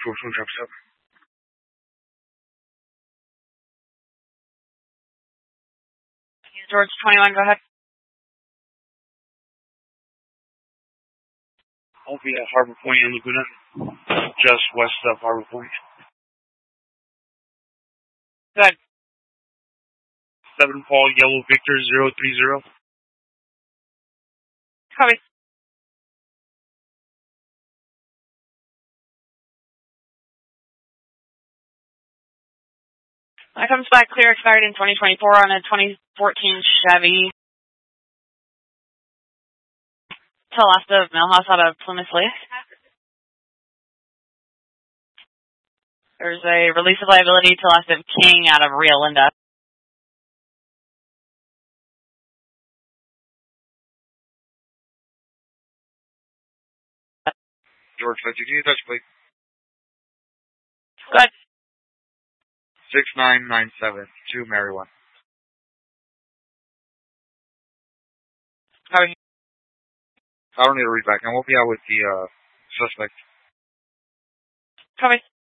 George 1 Trap 7. George 21, go ahead. I'll be at Harbor Point in Laguna, just west of Harbor Point. Good. 7 Paul Yellow Victor 030. Copy. That comes back clear, expired in 2024 on a 2014 Chevy. Till left of Millhouse out of Plymouth Lake. There's a release of liability to left of King out of Rio Linda. George 52, touch plate. Good. 6997 to Mary 1. Copy. I don't need a read back. I won't be out with the suspect. Copy.